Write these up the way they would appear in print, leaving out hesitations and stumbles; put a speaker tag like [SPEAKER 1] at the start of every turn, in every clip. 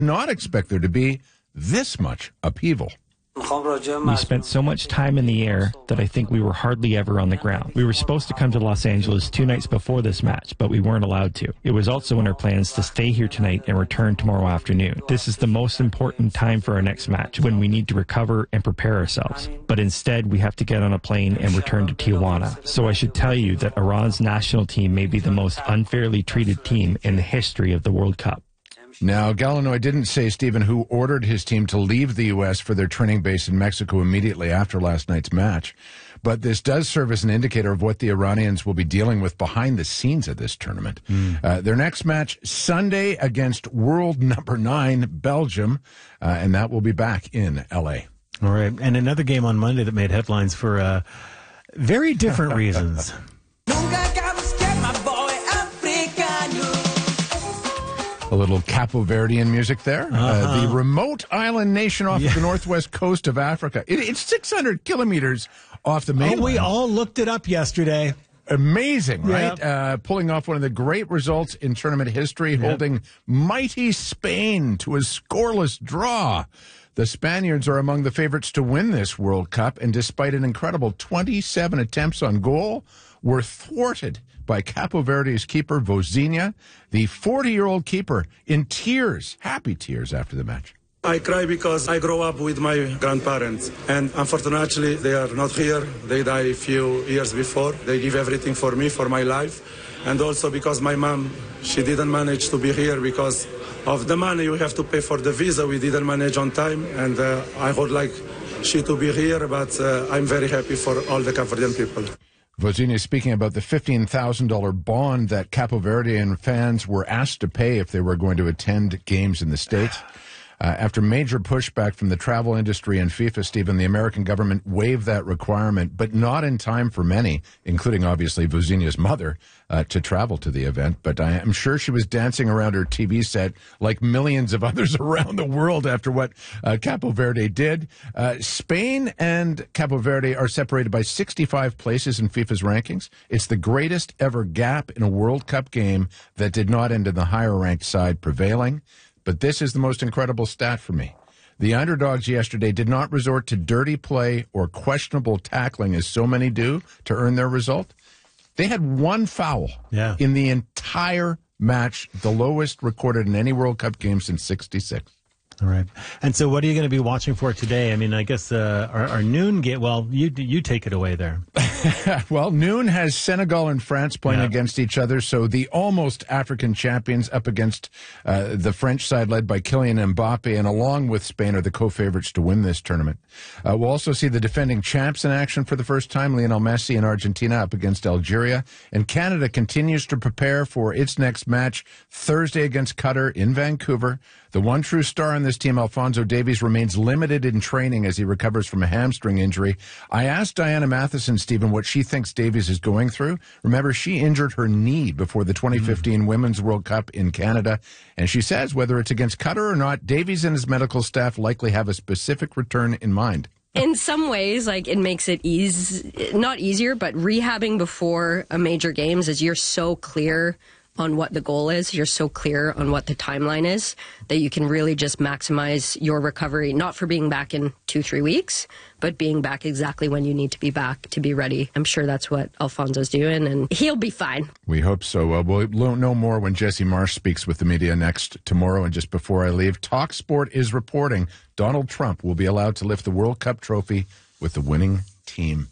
[SPEAKER 1] not expect there to be this much upheaval.
[SPEAKER 2] We spent so much time in the air that I think we were hardly ever on the ground. We were supposed to come to Los Angeles 2 nights before this match, but we weren't allowed to. It was also in our plans to stay here tonight and return tomorrow afternoon. This is the most important time for our next match, when we need to recover and prepare ourselves. But instead, we have to get on a plane and return to Tijuana. So I should tell you that Iran's national team may be the most unfairly treated team in the history of the World Cup.
[SPEAKER 1] Now, Galinoy didn't say, Stephen, who ordered his team to leave the U.S. for their training base in Mexico immediately after last night's match. But this does serve as an indicator of what the Iranians will be dealing with behind the scenes of this tournament. Their next match, Sunday, against world number 9, Belgium, and that will be back in L.A.
[SPEAKER 3] All right. And another game on Monday that made headlines for very different reasons.
[SPEAKER 1] A little Capo Verdean music there. The remote island nation off of the northwest coast of Africa. It's 600 kilometers off the mainland.
[SPEAKER 3] Oh, we all looked it up yesterday.
[SPEAKER 1] Amazing, right? Pulling off one of the great results in tournament history, holding mighty Spain to a scoreless draw. The Spaniards are among the favorites to win this World Cup, and despite an incredible 27 attempts on goal, were thwarted by Capo Verde's keeper, Vozinha, the 40-year-old keeper, in tears, happy tears after the match.
[SPEAKER 4] I cry because I grew up with my grandparents, and unfortunately they are not here. They died a few years before. They give everything for me, for my life, and also because my mom, she didn't manage to be here because of the money you have to pay for the visa. We didn't manage on time, and I would like she to be here, but I'm very happy for all the Cape Verdean people.
[SPEAKER 1] Vozinha speaking about the $15,000 bond that Capo Verdean fans were asked to pay if they were going to attend games in the States. After major pushback from the travel industry and FIFA, Stephen, the American government waived that requirement, but not in time for many, including obviously Vozinha's mother, to travel to the event. But I am sure she was dancing around her TV set like millions of others around the world after what Capo Verde did. Spain and Capo Verde are separated by 65 places in FIFA's rankings. It's the greatest ever gap in a World Cup game that did not end in the higher-ranked side prevailing. But this is the most incredible stat for me. The underdogs yesterday did not resort to dirty play or questionable tackling as so many do to earn their result. They had one foul in the entire match, the lowest recorded in any World Cup game since '66.
[SPEAKER 3] All right. And so what are you going to be watching for today? I mean, I guess our noon game, well, you take it away there.
[SPEAKER 1] Well, noon has Senegal and France playing against each other. So the almost African champions up against the French side led by Kylian Mbappe, and along with Spain are the co-favorites to win this tournament. We'll also see the defending champs in action for the first time, Lionel Messi and Argentina up against Algeria. And Canada continues to prepare for its next match Thursday against Qatar in Vancouver. The one true star on this team, Alphonso Davies, remains limited in training as he recovers from a hamstring injury. I asked Diana Matheson, Stephen, what she thinks Davies is going through. Remember, she injured her knee before the 2015 Women's World Cup in Canada. And she says whether it's against Qatar or not, Davies and his medical staff likely have a specific return in mind.
[SPEAKER 5] In some ways, like, it makes it not easier, but rehabbing before a major games is you're so clear on what the goal is, you're so clear on what the timeline is, that you can really just maximize your recovery, not for being back in 2-3 weeks, but being back exactly when you need to be back to be ready. I'm sure that's what Alfonso's doing, and he'll be fine.
[SPEAKER 1] We hope so. We'll know more when Jesse Marsh speaks with the media next tomorrow. And just before I leave, TalkSport is reporting Donald Trump will be allowed to lift the World Cup trophy with the winning team.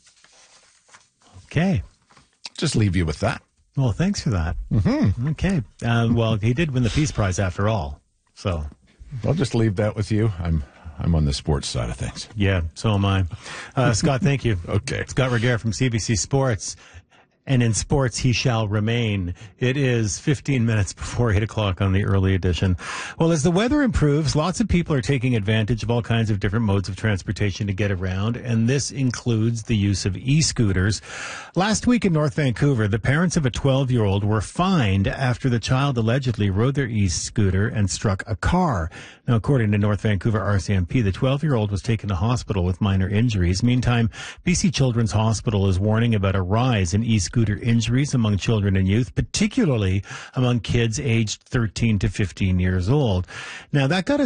[SPEAKER 3] Okay.
[SPEAKER 1] Just leave you with that.
[SPEAKER 3] Well, thanks for that.
[SPEAKER 1] Mm-hmm.
[SPEAKER 3] Okay. Well, he did win the Peace Prize after all. So
[SPEAKER 1] I'll just leave that with you. I'm on the sports side of things.
[SPEAKER 3] Yeah, so am I. Scott, thank you.
[SPEAKER 1] Okay.
[SPEAKER 3] Scott Regehr from CBC Sports. And in sports, he shall remain. It is 15 minutes before 8 o'clock on the early edition. Well, as the weather improves, lots of people are taking advantage of all kinds of different modes of transportation to get around, and this includes the use of e-scooters. Last week in North Vancouver, the parents of a 12-year-old were fined after the child allegedly rode their e-scooter and struck a car. Now, according to North Vancouver RCMP, the 12-year-old was taken to hospital with minor injuries. Meantime, BC Children's Hospital is warning about a rise in e-scooter injuries among children and youth, particularly among kids aged 13 to 15 years old. Now, that got us